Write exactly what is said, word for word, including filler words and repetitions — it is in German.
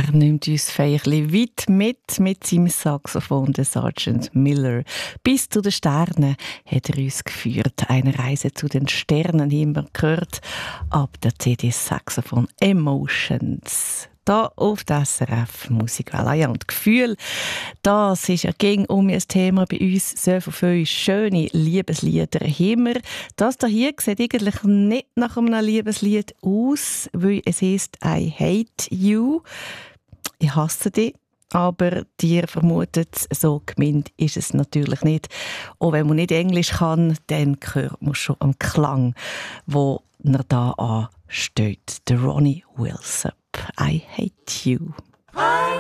Er nimmt uns feierlich weit mit, mit seinem Saxophon, der Sergeant Miller. Bis zu den Sternen hat er uns geführt. Eine Reise zu den Sternen haben wir gehört. Ab der C D Saxophon Emotions. Da auf der S R F Musikwelle. Ja, und Gefühl, das ist ja ging um ein Thema bei uns. So viele schöne Liebeslieder haben wir. Das hier sieht eigentlich nicht nach einem Liebeslied aus, weil es heißt «I hate you». Ich hasse dich. Aber dir vermutet, so gemeint ist es natürlich nicht. Auch wenn man nicht Englisch kann, dann hört man schon am Klang, wo er da ansteht. Der Ronnie Wilson. I hate you.